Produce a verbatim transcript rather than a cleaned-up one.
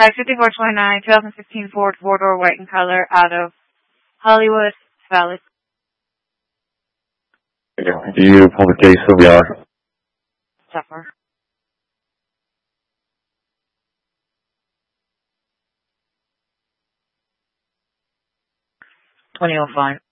Five fifty four twenty nine, two thousand fifteen Ford four door white in color out of Hollywood Valley. Do you pull the case of the hour? Suffer. Twenty oh five.